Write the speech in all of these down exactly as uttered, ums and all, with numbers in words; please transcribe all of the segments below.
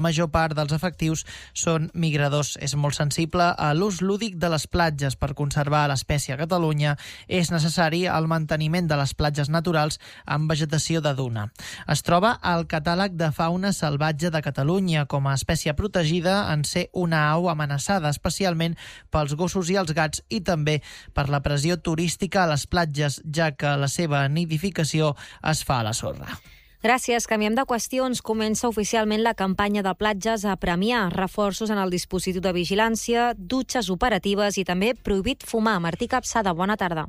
La major part dels efectius són migradors. És molt sensible a l'ús lúdic de les platges. Per conservar l'espècie a Catalunya és necessari el manteniment de les platges naturals amb vegetació de duna. Es troba al catàleg de fauna salvatge de Catalunya com a espècie protegida en ser una au amenaçada, especialment pels gossos i els gats i també per la pressió turística a les platges, ja que la seva nidificació es fa a la sorra. Gràcies. Canviem de qüestions. Comença oficialment la campanya de platges a premiar reforços en el dispositiu de vigilància, dutxes operatives i també prohibit fumar. Martí Capçada, bona tarda.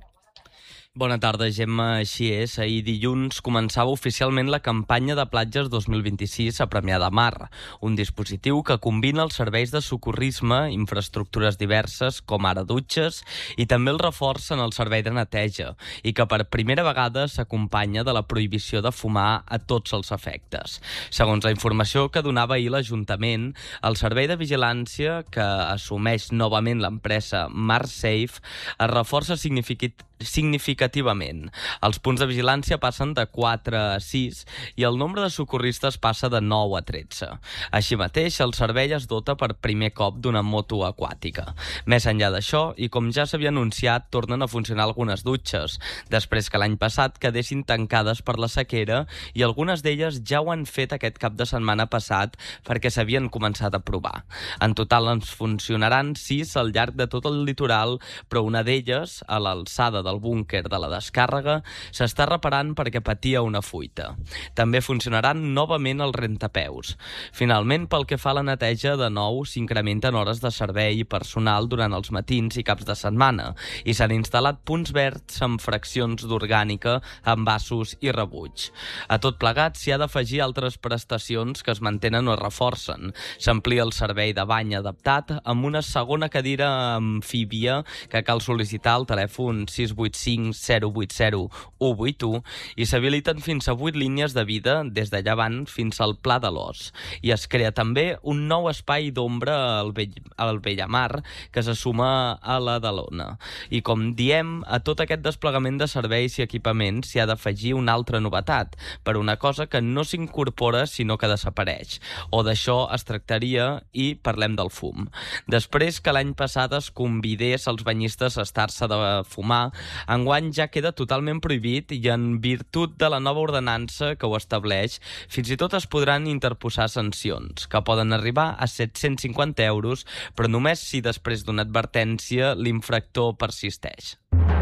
Bona tarda, Gemma. Així és. Ahir dilluns començava oficialment la campanya de platges dos mil vint-i-sis a Premià de Mar, un dispositiu que combina els serveis de socorrisme, infraestructures diverses, com ara dutxes, i també el reforç en el servei de neteja, i que per primera vegada s'acompanya de la prohibició de fumar a tots els efectes. Segons la informació que donava ahir l'Ajuntament, el servei de vigilància, que assumeix novament l'empresa MarSafe, es reforça significativament significativament. Els punts de vigilància passen de quatre a sis i el nombre de socorristes passa de nou a tretze. Així mateix, el servei es dota per primer cop d'una moto aquàtica. Més enllà d'això, i com ja s'havia anunciat, tornen a funcionar algunes dutxes, després que l'any passat quedessin tancades per la sequera i algunes d'elles ja ho han fet aquest cap de setmana passat perquè s'havien començat a provar. En total ens funcionaran sis al llarg de tot el litoral, però una d'elles, a l'alçada del el búnquer de la descàrrega, s'està reparant perquè patia una fuita. També funcionaran novament els rentapeus. Finalment, pel que fa a la neteja, de nou s'incrementen hores de servei i personal durant els matins i caps de setmana i s'han instal·lat punts verds amb fraccions d'orgànica, envasos i rebuig. A tot plegat s'hi ha d'afegir altres prestacions que es mantenen o es reforcen. S'amplia el servei de bany adaptat amb una segona cadira amfíbia que cal sol·licitar al telèfon sis vuit cinc zero vuit zero u vuit u i s'habiliten fins a vuit línies de vida des de Llevant fins al Pla de l'Os. I es crea també un nou espai d'ombra al, Bell, al Bellamar que se suma a la de l'Ona. I com diem, a tot aquest desplegament de serveis i equipaments s'hi ha d'afegir una altra novetat, per una cosa que no s'incorpora sinó que desapareix. O d'això es tractaria i parlem del fum. Després que l'any passat es convidés als banyistes a estar-se de fumar, enguany ja queda totalment prohibit i en virtut de la nova ordenança que ho estableix, fins i tot es podran interposar sancions, que poden arribar a set-cents cinquanta euros, però només si després d'una advertència l'infractor persisteix.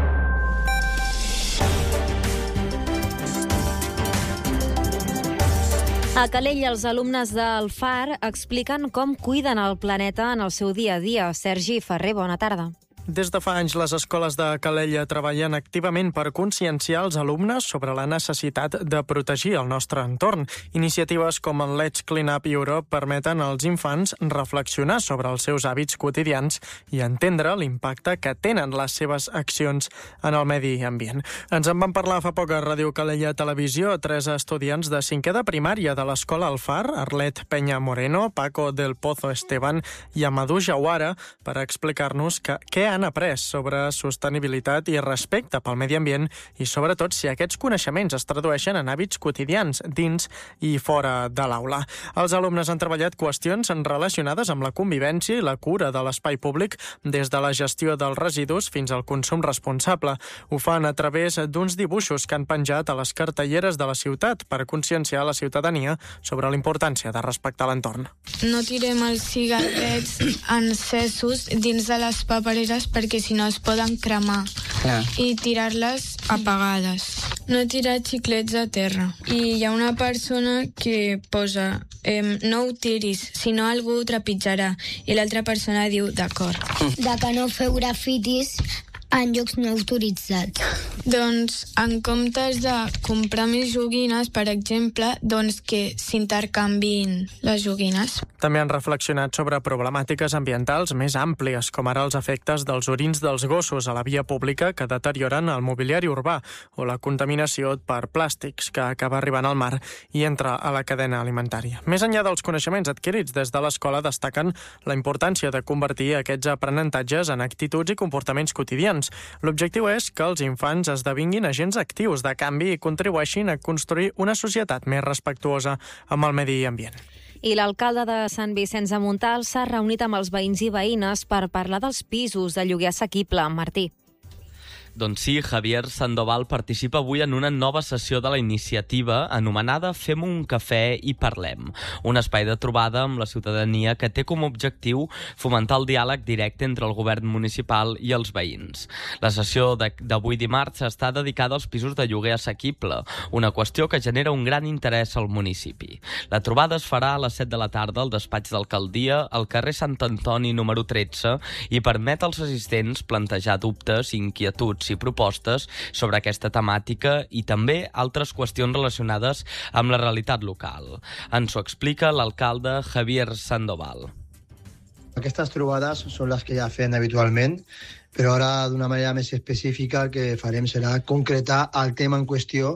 A Calella, els alumnes del Far expliquen com cuiden el planeta en el seu dia a dia. Sergi Ferrer, bona tarda. Des de fa anys, les escoles de Calella treballen activament per conscienciar els alumnes sobre la necessitat de protegir el nostre entorn. Iniciatives com el Let's Clean Up Europe permeten als infants reflexionar sobre els seus hàbits quotidians i entendre l'impacte que tenen les seves accions en el medi ambient. Ens en van parlar fa poc a Ràdio Calella Televisió tres estudiants de cinquè de primària de l'escola Alfar, Arlet Peña Moreno, Paco del Pozo Esteban i Amadou Jawara, per explicar-nos que, què han après sobre sostenibilitat i respecte pel medi ambient i, sobretot, si aquests coneixements es tradueixen en hàbits quotidians dins i fora de l'aula. Els alumnes han treballat qüestions relacionades amb la convivència i la cura de l'espai públic, des de la gestió dels residus fins al consum responsable. Ho fan a través d'uns dibuixos que han penjat a les cartelleres de la ciutat per conscienciar la ciutadania sobre la importància de respectar l'entorn. No tirem els cigarrets encesos dins de les papereres perquè si no es poden cremar. Clar. I tirar-les apagades. No tirar xiclets a terra. I hi ha una persona que posa eh, no ho tiris, si no algú ho trepitjarà. I l'altra persona diu d'acord. De que no feu grafitis en llocs no autoritzats. Doncs en comptes de comprar més joguines, per exemple, doncs que s'intercanviïn les joguines. També han reflexionat sobre problemàtiques ambientals més àmplies, com ara els efectes dels orins dels gossos a la via pública que deterioren el mobiliari urbà o la contaminació per plàstics que acaba arribant al mar i entra a la cadena alimentària. Més enllà dels coneixements adquirits des de l'escola, destaquen la importància de convertir aquests aprenentatges en actituds i comportaments quotidians. L'objectiu és que els infants esdevinguin agents actius de canvi i contribueixin a construir una societat més respectuosa amb el medi ambient. I l'alcalde de Sant Vicenç de Montalt s'ha reunit amb els veïns i veïnes per parlar dels pisos de lloguer assequible. Martí. Doncs sí, Javier Sandoval participa avui en una nova sessió de la iniciativa anomenada Fem un cafè i parlem, un espai de trobada amb la ciutadania que té com a objectiu fomentar el diàleg directe entre el govern municipal i els veïns. La sessió d'avui dimarts està dedicada als pisos de lloguer assequible, una qüestió que genera un gran interès al municipi. La trobada es farà a les set de la tarda al despatx d'alcaldia al carrer Sant Antoni número tretze i permet als assistents plantejar dubtes i inquietuds i propostes sobre aquesta temàtica i també altres qüestions relacionades amb la realitat local. Ens ho explica l'alcalde Javier Sandoval. Aquestes trobades són les que ja fem habitualment, però ara d'una manera més específica el que farem serà concretar el tema en qüestió,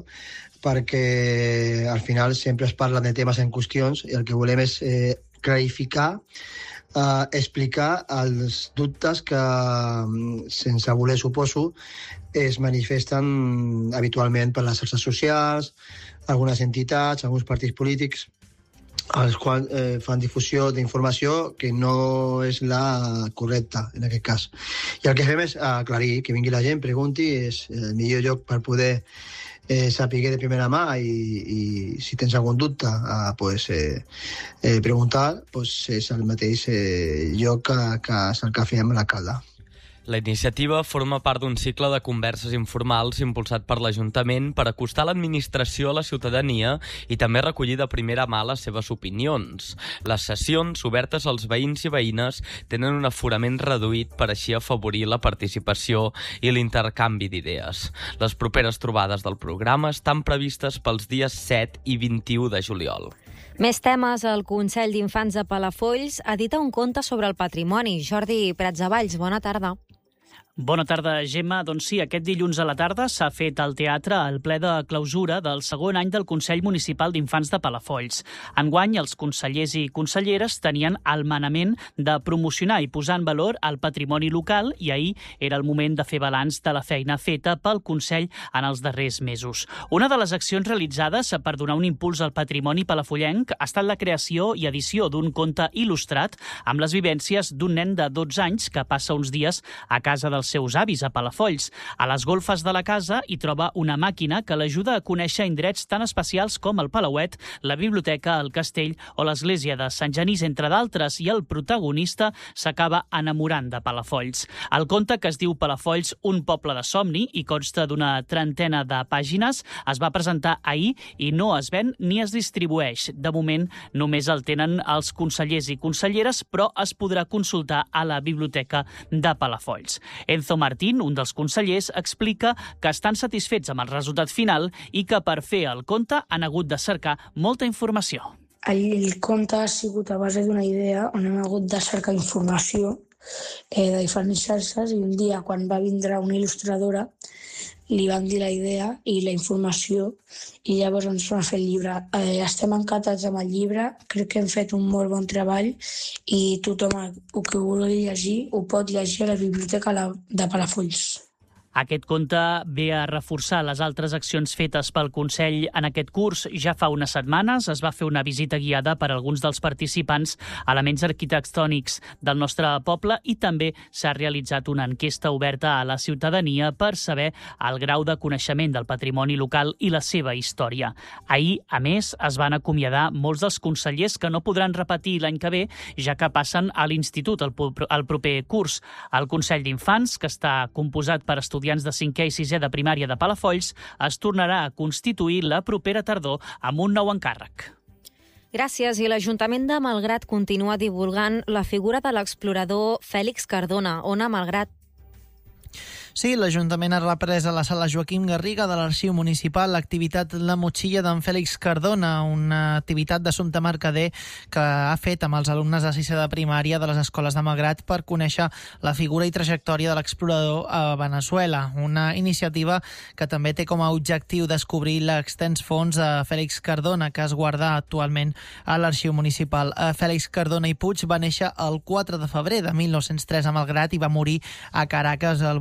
perquè al final sempre es parla de temes en qüestions i el que volem és eh, clarificar, Uh, explicar els dubtes que, sense voler suposo, es manifesten habitualment per les xarxes socials, algunes entitats, alguns partits polítics, els quals eh, fan difusió d'informació que no és la correcta, en aquest cas. I el que fem és aclarir, que vingui la gent, pregunti, és el millor lloc per poder Eh, saber de primera mà i, i si tens algun dubte a pues, eh, eh, preguntar, pues, és el mateix eh, lloc que, que és el que fem amb l'alcalde. La iniciativa forma part d'un cicle de converses informals impulsat per l'Ajuntament per acostar l'administració a la ciutadania i també recollir de primera mà les seves opinions. Les sessions, obertes als veïns i veïnes, tenen un aforament reduït per així afavorir la participació i l'intercanvi d'idees. Les properes trobades del programa estan previstes pels dies set i vint-i-u de juliol. Més temes. El Consell d'Infants de Palafolls edita un conte sobre el patrimoni. Jordi Pratsavalls, bona tarda. Bona tarda, Gemma. Doncs sí, aquest dilluns a la tarda s'ha fet al teatre el ple de clausura del segon any del Consell Municipal d'Infants de Palafolls. Enguany, els consellers i conselleres tenien el manament de promocionar i posar en valor el patrimoni local i ahir era el moment de fer balanç de la feina feta pel Consell en els darrers mesos. Una de les accions realitzades per donar un impuls al patrimoni palafollenc ha estat la creació i edició d'un conte il·lustrat amb les vivències d'un nen de dotze anys que passa uns dies a casa dels seus avis a Palafolls. A les golfes de la casa hi troba una màquina que l'ajuda a conèixer indrets tan especials com el Palauet, la biblioteca, el castell o l'església de Sant Genís, entre d'altres, i el protagonista s'acaba enamorant de Palafolls. El conte, que es diu Palafolls, un poble de somni i consta d'una trentena de pàgines, es va presentar ahir i no es ven ni es distribueix. De moment només el tenen els consellers i conselleres, però es podrà consultar a la biblioteca de Palafolls. Enzo Martín, un dels consellers, explica que estan satisfets amb el resultat final i que per fer el conte han hagut de cercar molta informació. El conte ha sigut a base d'una idea on hem hagut de cercar informació eh, de diferents xarxes i un dia, quan va vindre una il·lustradora, li van dir la idea i la informació i llavors ens vam fer el llibre. Eh, estem encantats amb el llibre, crec que hem fet un molt bon treball i tothom el que vulgui llegir ho pot llegir a la biblioteca de Palafolls. Aquest conte ve a reforçar les altres accions fetes pel Consell en aquest curs. Ja fa unes setmanes es va fer una visita guiada per alguns dels participants a elements arquitectònics del nostre poble i també s'ha realitzat una enquesta oberta a la ciutadania per saber el grau de coneixement del patrimoni local i la seva història. Ahir, a més, es van acomiadar molts dels consellers que no podran repetir l'any que ve, ja que passen a l'institut el, el proper curs. El Consell d'Infants, que està composat per estudiants de cinquè i sisè de primària de Palafolls, es tornarà a constituir la propera tardor amb un nou encàrrec. Gràcies. I l'Ajuntament de Malgrat continua divulgant la figura de l'explorador Fèlix Cardona. Ona, Malgrat. Sí, l'Ajuntament ha reprès a la sala Joaquim Garriga de l'Arxiu Municipal l'activitat La Motxilla d'en Fèlix Cardona, una activitat d'Assumpta Mercader que ha fet amb els alumnes de sisè de primària de les escoles de Malgrat per conèixer la figura i trajectòria de l'explorador a Veneçuela. Una iniciativa que també té com a objectiu descobrir l'extens fons de Fèlix Cardona, que es guarda actualment a l'Arxiu Municipal. Fèlix Cardona i Puig va néixer el quatre de febrer de mil nou-cents tres a Malgrat i va morir a Caracas el vuit de desembre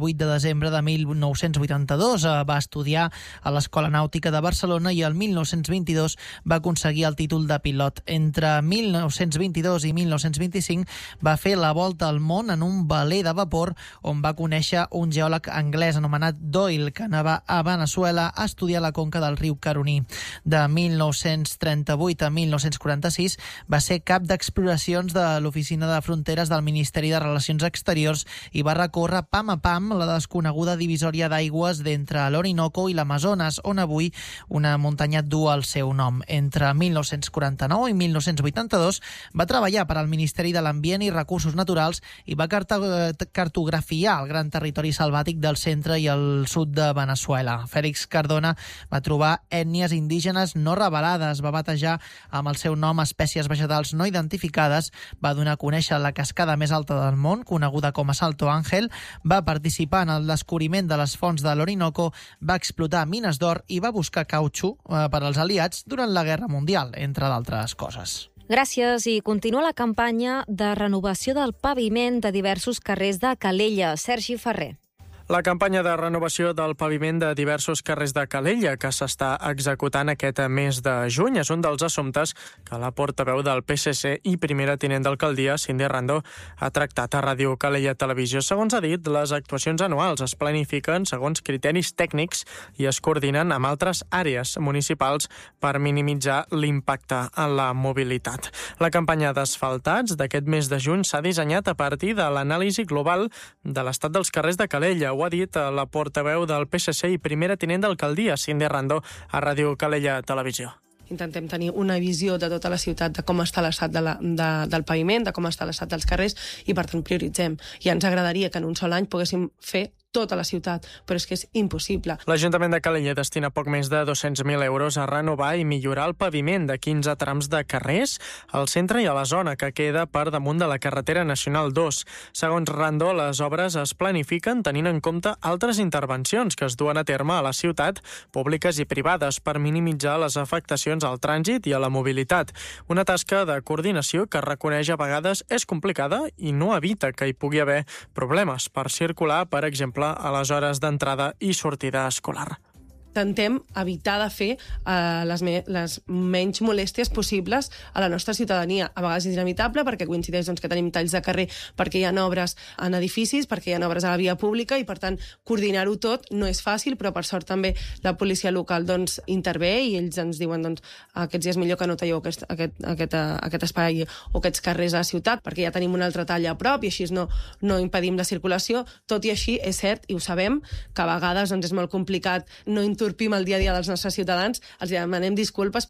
desembre de mil nou-cents vuitanta-dos. Va estudiar a l'Escola Nàutica de Barcelona i el mil nou-cents vint-i-dos va aconseguir el títol de pilot. Entre mil nou-cents vint-i-dos i mil nou-cents vint-i-cinc va fer la volta al món en un veler de vapor on va conèixer un geòleg anglès anomenat Doyle, que anava a Veneçuela a estudiar la conca del riu Caroní. De mil nou-cents trenta-vuit a mil nou-cents quaranta-sis va ser cap d'exploracions de l'Oficina de Fronteres del Ministeri de Relacions Exteriors i va recórrer pam a pam la desconeguda divisòria d'aigües d'entre l'Orinoco i l'Amazones, on avui una muntanya du el seu nom. Entre mil nou-cents quaranta-nou i mil nou-cents vuitanta-dos va treballar per al Ministeri de l'Ambient i Recursos Naturals i va cartografiar el gran territori selvàtic del centre i el sud de Veneçuela. Fèlix Cardona va trobar ètnies indígenes no revelades, va batejar amb el seu nom espècies vegetals no identificades, va donar a conèixer la cascada més alta del món, coneguda com a Salto Ángel, va participar en el descobriment de les fonts de l'Orinoco, va explotar mines d'or i va buscar cautxú eh, per als aliats durant la Guerra Mundial, entre d'altres coses. Gràcies. I continua la campanya de renovació del paviment de diversos carrers de Calella. Sergi Ferrer. La campanya de renovació del paviment de diversos carrers de Calella, que s'està executant aquest mes de juny, és un dels assumptes que la portaveu del P S C i primera tinent d'alcaldia, Cindy Randó, ha tractat a Ràdio Calella Televisió. Segons ha dit, les actuacions anuals es planifiquen segons criteris tècnics i es coordinen amb altres àrees municipals per minimitzar l'impacte en la mobilitat. La campanya d'asfaltats d'aquest mes de juny s'ha dissenyat a partir de l'anàlisi global de l'estat dels carrers de Calella. Ho ha dit la portaveu del P S C i primera tinent d'alcaldia, Cindy Randó, a Ràdio Calella Televisió. Intentem tenir una visió de tota la ciutat de com està l'estat de la, de, del paviment, de com està l'estat dels carrers i, per tant, prioritzem. I ens agradaria que en un sol any poguéssim fer tota la ciutat, però és que és impossible. L'Ajuntament de Calella destina poc més de dos-cents mil euros a renovar i millorar el paviment de quinze trams de carrers al centre i a la zona que queda per damunt de la carretera nacional dos. Segons Randó, les obres es planifiquen tenint en compte altres intervencions que es duen a terme a la ciutat, públiques i privades, per minimitzar les afectacions al trànsit i a la mobilitat. Una tasca de coordinació que reconeix a vegades és complicada i no evita que hi pugui haver problemes per circular, per exemple, a les hores d'entrada i sortida escolar. Intentem evitar de fer eh, les, me les menys molèsties possibles a la nostra ciutadania. A vegades és inevitable perquè coincideix doncs, que tenim talls de carrer perquè hi ha obres en edificis, perquè hi ha obres a la via pública i, per tant, coordinar-ho tot no és fàcil, però per sort també la policia local doncs, intervé i ells ens diuen doncs, aquests dies millor que no talleu aquest, aquest, aquest, aquest espai o aquests carrers a la ciutat perquè ja tenim una altra talla a prop i així no, no impedim la circulació. Tot i així, és cert, i ho sabem, que a vegades doncs, és molt complicat no entorpim el dia a dia dels nostres ciutadans, els demanem disculpes.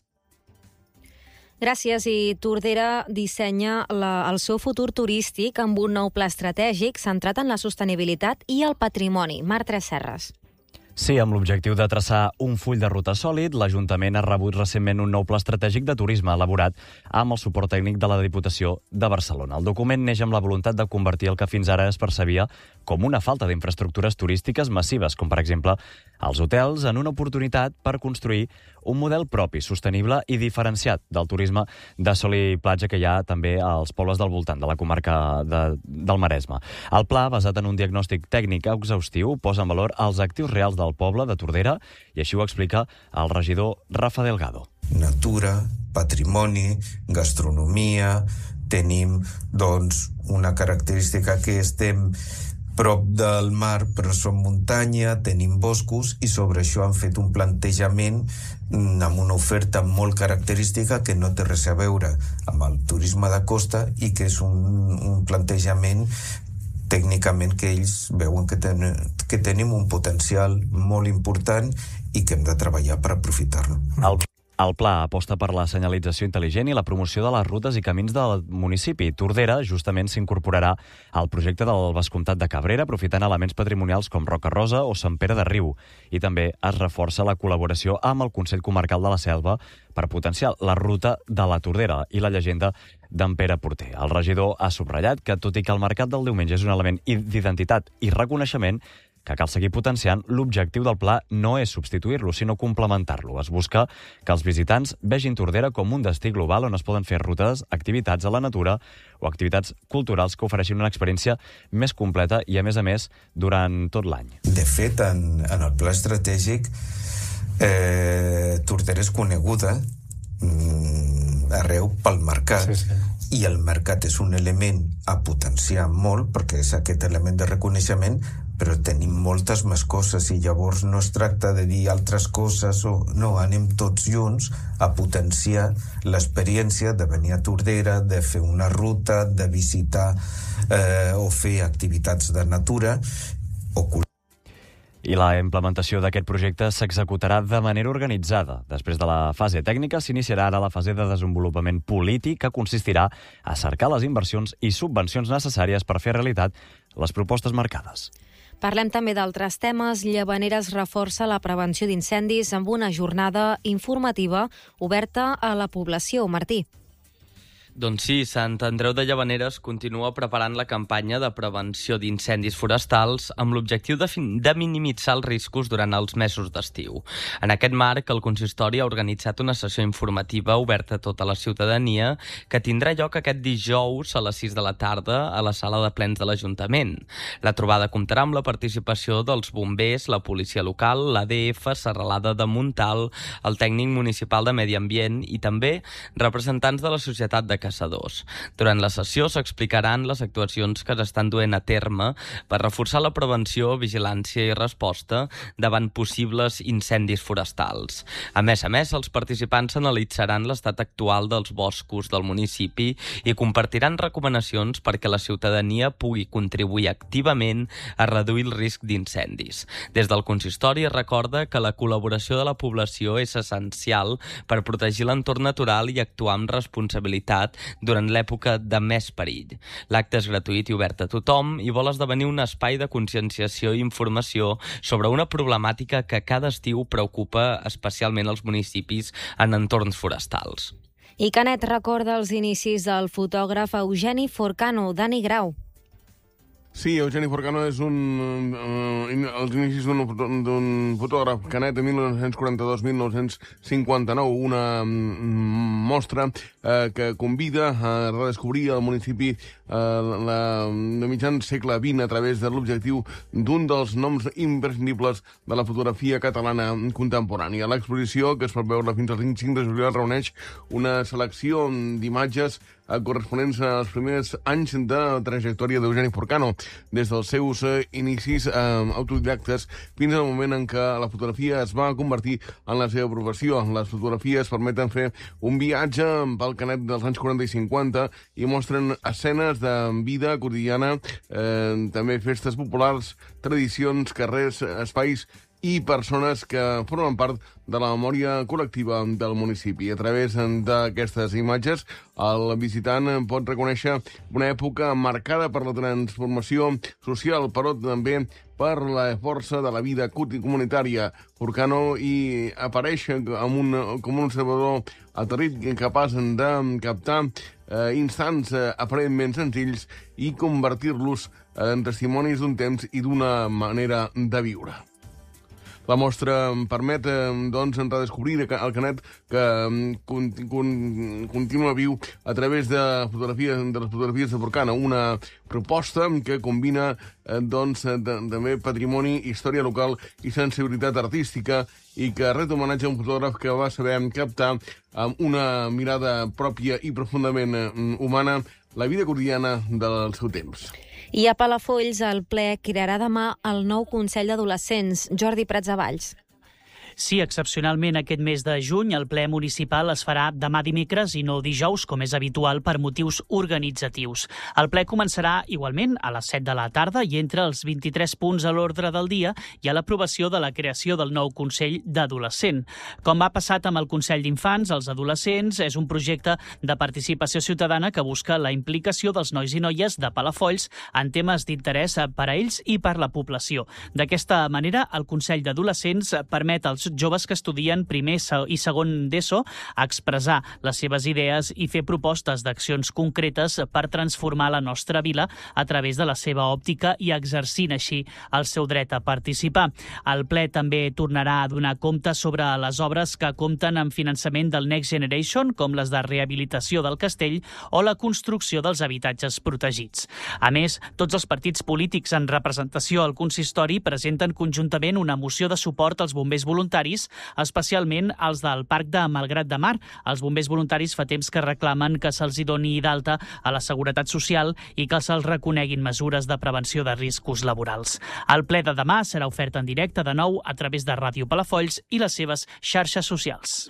Gràcies. I Tordera dissenya la, el seu futur turístic amb un nou pla estratègic centrat en la sostenibilitat i el patrimoni. Marc Tresserres. Sí, amb l'objectiu de traçar un full de ruta sòlid, l'Ajuntament ha rebut recentment un nou pla estratègic de turisme elaborat amb el suport tècnic de la Diputació de Barcelona. El document neix amb la voluntat de convertir el que fins ara es percebia com una falta d'infraestructures turístiques massives, com per exemple els hotels, en una oportunitat per construir un model propi, sostenible i diferenciat del turisme de sol i platja que hi ha també als pobles del voltant de la comarca de, del Maresme. El pla, basat en un diagnòstic tècnic exhaustiu, posa en valor els actius reals del poble de Tordera i així ho explica el regidor Rafa Delgado. Natura, patrimoni, gastronomia, tenim doncs una característica que estem prop del mar, però som muntanya, tenim boscos i sobre això han fet un plantejament amb una oferta molt característica que no té res a veure amb el turisme de costa i que és un, un plantejament tècnicament que ells veuen que, ten, que tenim un potencial molt important i que hem de treballar per aprofitar-lo. El... El pla aposta per la senyalització intel·ligent i la promoció de les rutes i camins del municipi. Tordera justament s'incorporarà al projecte del Vescomtat de Cabrera, aprofitant elements patrimonials com Roca Rosa o Sant Pere de Riu. I també es reforça la col·laboració amb el Consell Comarcal de la Selva per potenciar la ruta de la Tordera i la llegenda d'en Pere Porter. El regidor ha subratllat que, tot i que el mercat del diumenge és un element d'identitat i reconeixement, que cal seguir potenciant. L'objectiu del pla no és substituir-lo, sinó complementar-lo. Es busca que els visitants vegin Tordera com un destí global on es poden fer rutes, activitats a la natura o activitats culturals que ofereixin una experiència més completa i, a més a més, durant tot l'any. De fet, en, en el pla estratègic, eh, Tordera és coneguda mm, arreu pel mercat. Sí, sí. I el mercat és un element a potenciar molt, perquè és aquest element de reconeixement, però tenim moltes més coses i llavors no es tracta de dir altres coses, o no, anem tots junts a potenciar l'experiència de venir a Tordera, de fer una ruta, de visitar eh, o fer activitats de natura o cultura. I la implementació d'aquest projecte s'executarà de manera organitzada. Després de la fase tècnica s'iniciarà ara la fase de desenvolupament polític, que consistirà a cercar les inversions i subvencions necessàries per fer realitat les propostes marcades. Parlem també d'altres temes. Llavaneres reforça la prevenció d'incendis amb una jornada informativa oberta a la població. Martí. Doncs sí, Sant Andreu de Llavaneres continua preparant la campanya de prevenció d'incendis forestals amb l'objectiu de, de minimitzar els riscos durant els mesos d'estiu. En aquest marc, el consistori ha organitzat una sessió informativa oberta a tota la ciutadania que tindrà lloc aquest dijous a les sis de la tarda a la sala de plens de l'Ajuntament. La trobada comptarà amb la participació dels bombers, la policia local, l'A D F, Serralada de Montal, el tècnic municipal de Medi Ambient i també representants de la societat de caçadors. Durant la sessió s'explicaran les actuacions que s'estan duent a terme per reforçar la prevenció, vigilància i resposta davant possibles incendis forestals. A més a més, els participants analitzaran l'estat actual dels boscos del municipi i compartiran recomanacions perquè la ciutadania pugui contribuir activament a reduir el risc d'incendis. Des del consistori es recorda que la col·laboració de la població és essencial per protegir l'entorn natural i actuar amb responsabilitat durant l'època de més perill. L'acte és gratuït i obert a tothom i vol esdevenir un espai de conscienciació i informació sobre una problemàtica que cada estiu preocupa especialment els municipis en entorns forestals. I Canet recorda els inicis del fotògraf Eugeni Forcano. Dani Grau. Sí, Eugeni Forcano és un, uh, els inicis d'un fotògraf canet de mil nou-cents quaranta-dos a mil nou-cents cinquanta-nou, una um, mostra uh, que convida a redescobrir el municipi uh, la, de mitjan segle vint a través de l'objectiu d'un dels noms imprescindibles de la fotografia catalana contemporània. L'exposició, que es pot veure fins al cinc de juliol, reuneix una selecció d'imatges corresponents als primers anys de trajectòria d'Eugeni Forcano, des dels seus eh, inicis eh, autodidactes fins al moment en què la fotografia es va convertir en la seva professió. Les fotografies permeten fer un viatge pel Canet dels anys quaranta i cinquanta i mostren escenes de vida quotidiana, eh, també festes populars, tradicions, carrers, espais i persones que formen part de la memòria col·lectiva del municipi. A través d'aquestes imatges, el visitant pot reconèixer una època marcada per la transformació social, però també per la força de la vida comunitària. Forcano hi apareix amb un, com un observador aterrit capaç de captar eh, instants eh, aparentment senzills i convertir-los en testimonis d'un temps i d'una manera de viure. La mostra permet eh, doncs, redescobrir el Canet que con, con, continua viu a través de, fotografies, de les fotografies de Forcano, una proposta que combina eh, doncs, de, també patrimoni, història local i sensibilitat artística i que ret homenatge a un fotògraf que va saber captar amb una mirada pròpia i profundament eh, humana la vida quotidiana del seu temps. I a Palafolls, el ple crearà demà el nou Consell d'Adolescents. Jordi Pratsavalls. Sí, excepcionalment aquest mes de juny el ple municipal es farà demà dimecres i no dijous, com és habitual per motius organitzatius. El ple començarà igualment a les set de la tarda i entre els vint-i-tres punts a l'ordre del dia hi ha l'aprovació de la creació del nou Consell d'Adolescent. Com ha passat amb el Consell d'Infants, els adolescents és un projecte de participació ciutadana que busca la implicació dels nois i noies de Palafolls en temes d'interès per a ells i per la població. D'aquesta manera, el Consell d'Adolescents permet als joves, joves que estudien primer i segon d'ESO a expressar les seves idees i fer propostes d'accions concretes per transformar la nostra vila a través de la seva òptica i exercint així el seu dret a participar. El ple també tornarà a donar compte sobre les obres que compten amb finançament del Next Generation, com les de rehabilitació del castell o la construcció dels habitatges protegits. A més, tots els partits polítics en representació al consistori presenten conjuntament una moció de suport als bombers voluntaris, especialment els del Parc de Malgrat de Mar. Els bombers voluntaris fa temps que reclamen que se'ls hi doni d'alta a la Seguretat Social i que se'ls reconeguin mesures de prevenció de riscos laborals. El ple de demà serà ofert en directe de nou a través de Ràdio Palafolls i les seves xarxes socials.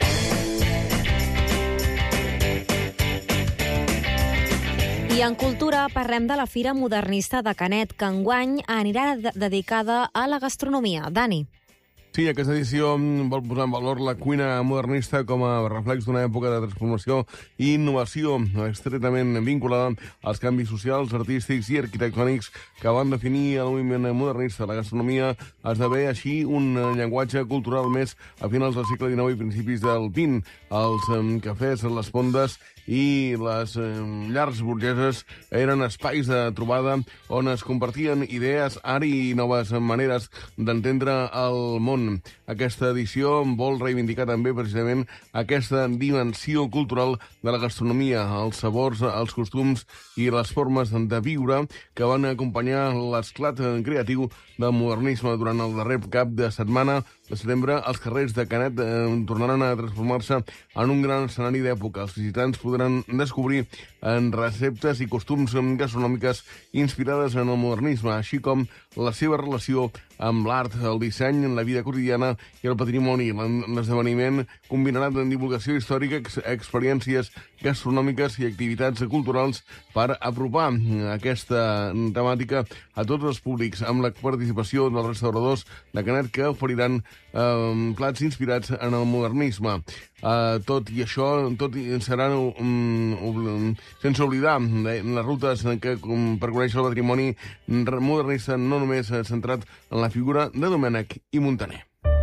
I en cultura parlem de la Fira Modernista de Canet, que enguany anirà dedicada a la gastronomia. Dani. Sí, aquesta edició vol posar en valor la cuina modernista com a reflex d'una època de transformació i innovació estretament vinculada als canvis socials, artístics i arquitectònics que van definir el moviment modernista. La gastronomia esdevé així un llenguatge cultural més a finals del segle dinou i principis del vint. Els cafès, les fondes i les eh, llars burgeses eren espais de trobada on es compartien idees, art i noves maneres d'entendre el món. Aquesta edició vol reivindicar també precisament aquesta dimensió cultural de la gastronomia, els sabors, els costums i les formes de viure que van acompanyar l'esclat creatiu del modernisme. Durant el darrer cap de setmana de setembre, els carrers de Canet eh, tornaran a transformar-se en un gran escenari d'època. Els visitants podran descobrir en receptes i costums gastronòmiques inspirades en el modernisme, així com la seva relació amb l'art, el disseny, la vida quotidiana i el patrimoni. L'esdeveniment combinarà de divulgació històrica, ex experiències gastronòmiques i activitats culturals per apropar aquesta temàtica a tots els públics, amb la participació dels restauradors de Canet que oferiran eh, plats inspirats en el modernisme. Uh, tot i això, tot serà um, um, sense oblidar eh, les rutes que, um, per conèixer el patrimoni modernista, no només centrat en la figura de Domènec i Muntaner.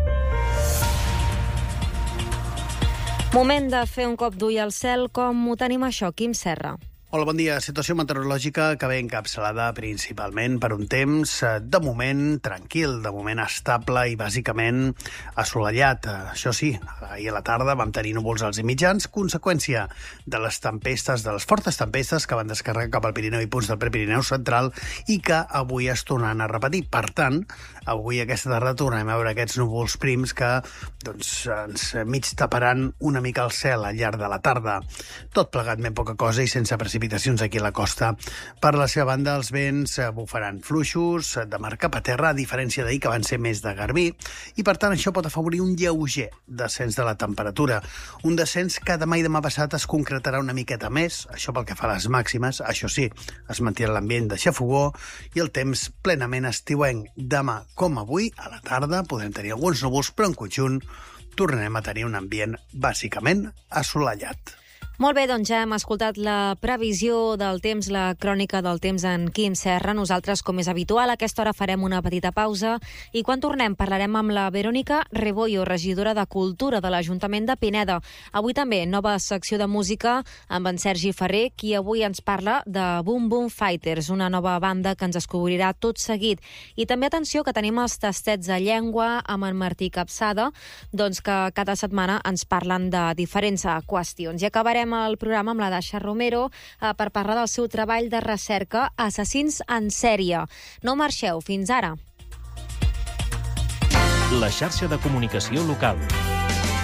Moment de fer un cop d'ull al cel. Com ho tenim això, Quim Serra? Hola, bon dia. Situació meteorològica que ve encapçalada principalment per un temps, de moment, tranquil, de moment estable i bàsicament assolellat. Això sí, ahir a la tarda vam tenir núvols alts i mitjans, conseqüència de les tempestes, de les fortes tempestes que van descarregar cap al Pirineu i punts del Prepirineu central i que avui es tornaran a repetir. Per tant, avui aquesta tarda tornem a veure aquests núvols prims que doncs, ens mig taparan una mica el cel al llarg de la tarda. Tot plegat ben poca cosa i sense precipitació precipitacions aquí a la costa. Per la seva banda, els vents bufaran fluixos de mar cap a terra, a diferència d'ahir que van ser més de garbí, i per tant això pot afavorir un lleuger descens de la temperatura. Un descens que demà i demà passat es concretarà una miqueta més, això pel que fa a les màximes, això sí, es mantindrà l'ambient de xafogó i el temps plenament estiuenc. Demà, com avui, a la tarda, podrem tenir alguns núvols, però en conjunt tornarem a tenir un ambient bàsicament assolellat. Molt bé, doncs ja hem escoltat la previsió del temps, la crònica del temps en Quim Serra. Nosaltres, com és habitual, a aquesta hora farem una petita pausa i quan tornem parlarem amb la Verònica Rebollo, regidora de Cultura de l'Ajuntament de Pineda. Avui també nova secció de música amb en Sergi Ferrer, qui avui ens parla de Boom Boom Fighters, una nova banda que ens descobrirà tot seguit. I també atenció que tenim els tastets de llengua amb en Martí Capçada, doncs que cada setmana ens parlen de diferents qüestions. I acabarem el programa amb la Dasha Romero eh, per parlar del seu treball de recerca Assassins en sèrie. No marxeu, fins ara. La xarxa de comunicació local.